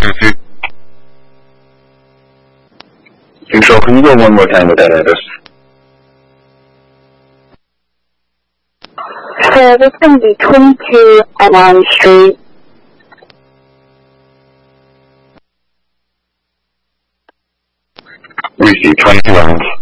Control, can you go one more time with that address? So this is going to be 22 Elm Street. We see 22 Elm.